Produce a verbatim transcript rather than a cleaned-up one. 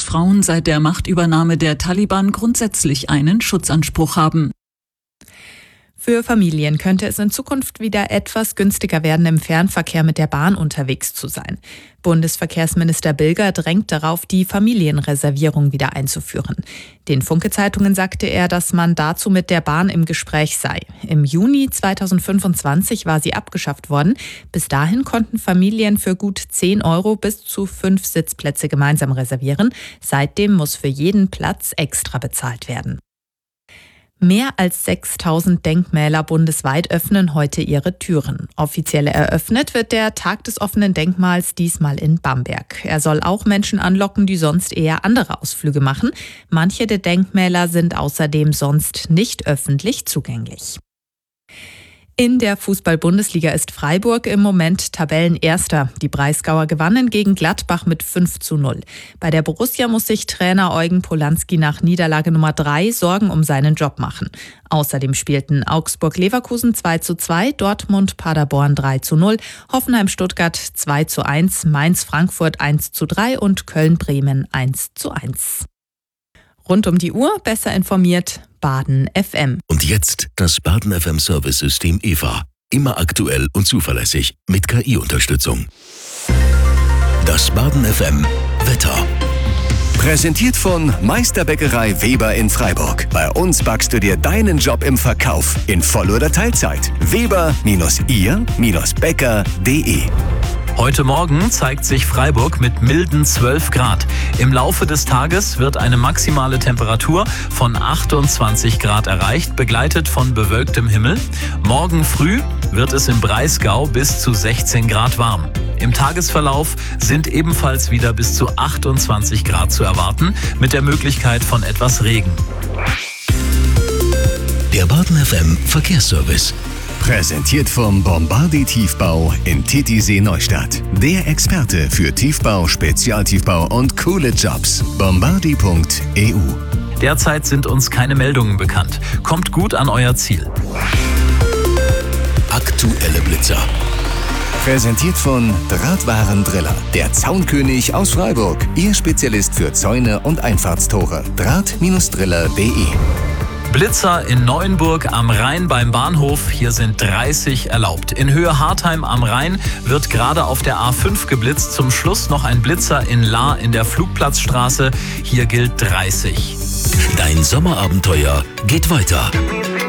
Frauen seit der Machtübernahme der Taliban grundsätzlich einen Schutzanspruch haben. Für Familien könnte es in Zukunft wieder etwas günstiger werden, im Fernverkehr mit der Bahn unterwegs zu sein. Bundesverkehrsminister Bilger drängt darauf, die Familienreservierung wieder einzuführen. Den Funke-Zeitungen sagte er, dass man dazu mit der Bahn im Gespräch sei. Im Juni zweitausendfünfundzwanzig war sie abgeschafft worden. Bis dahin konnten Familien für gut zehn Euro bis zu fünf Sitzplätze gemeinsam reservieren. Seitdem muss für jeden Platz extra bezahlt werden. Mehr als sechstausend Denkmäler bundesweit öffnen heute ihre Türen. Offiziell eröffnet wird der Tag des offenen Denkmals diesmal in Bamberg. Er soll auch Menschen anlocken, die sonst eher andere Ausflüge machen. Manche der Denkmäler sind außerdem sonst nicht öffentlich zugänglich. In der Fußball-Bundesliga ist Freiburg im Moment Tabellenerster. Die Breisgauer gewannen gegen Gladbach mit fünf zu null. Bei der Borussia muss sich Trainer Eugen Polanski nach Niederlage Nummer drei Sorgen um seinen Job machen. Außerdem spielten Augsburg-Leverkusen zwei zu zwei, Dortmund-Paderborn drei zu null, Hoffenheim-Stuttgart zwei zu eins, Mainz-Frankfurt eins zu drei und Köln-Bremen eins zu eins. Rund um die Uhr besser informiert, Baden F M. Und jetzt das Baden F M Service-System E V A. Immer aktuell und zuverlässig mit K I-Unterstützung. Das Baden F M Wetter. Präsentiert von Meisterbäckerei Weber in Freiburg. Bei uns backst du dir deinen Job im Verkauf in Voll- oder Teilzeit. Weber ihr Bäcker punkt de. Heute Morgen zeigt sich Freiburg mit milden zwölf Grad. Im Laufe des Tages wird eine maximale Temperatur von achtundzwanzig Grad erreicht, begleitet von bewölktem Himmel. Morgen früh wird es im Breisgau bis zu sechzehn Grad warm. Im Tagesverlauf sind ebenfalls wieder bis zu achtundzwanzig Grad zu erwarten, mit der Möglichkeit von etwas Regen. Der Baden F M Verkehrsservice. Präsentiert vom Bombardi Tiefbau in Titisee Neustadt. Der Experte für Tiefbau, Spezialtiefbau und coole Jobs. bombardi punkt e u. Derzeit sind uns keine Meldungen bekannt. Kommt gut an euer Ziel. Aktuelle Blitzer. Präsentiert von Drahtwarendriller. Der Zaunkönig aus Freiburg. Ihr Spezialist für Zäune und Einfahrtstore. draht Driller punkt de. Blitzer in Neuenburg am Rhein beim Bahnhof. Hier sind dreißig erlaubt. In Höhe Hartheim am Rhein wird gerade auf der A fünf geblitzt. Zum Schluss noch ein Blitzer in Lahr in der Flugplatzstraße. Hier gilt dreißig. Dein Sommerabenteuer geht weiter.